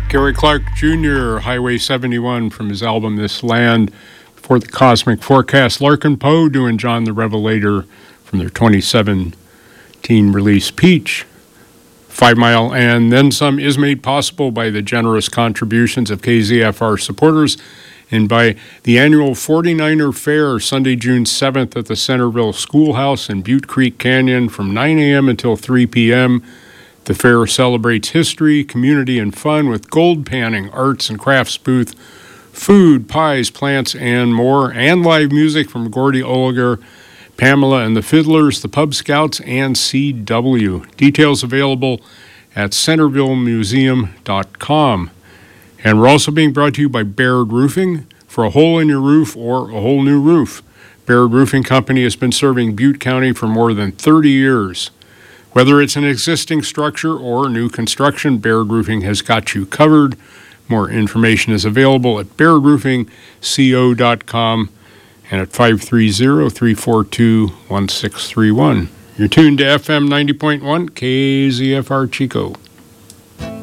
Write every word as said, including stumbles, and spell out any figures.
Gary Clark Junior, Highway seventy-one from his album This Land. For the Cosmic Forecast, Larkin Poe doing John the Revelator from their twenty seventeen release Peach. Five Mile and Then Some is made possible by the generous contributions of K Z F R supporters and by the annual forty-niner Fair, Sunday, June seventh at the Centerville Schoolhouse in Butte Creek Canyon from nine a.m. until three p.m. The fair celebrates history, community, and fun with gold panning, arts and crafts booth, food, pies, plants, and more, and live music from Gordy Oliger, Pamela and the Fiddlers, the Pub Scouts, and C W. Details available at centerville museum dot com. And we're also being brought to you by Baird Roofing. For a hole in your roof or a whole new roof, Baird Roofing Company has been serving Butte County for more than thirty years. Whether it's an existing structure or new construction, Baird Roofing has got you covered. More information is available at baird roofing co dot com and at five three zero, three four two, one six three one. You're tuned to F M ninety point one K Z F R Chico.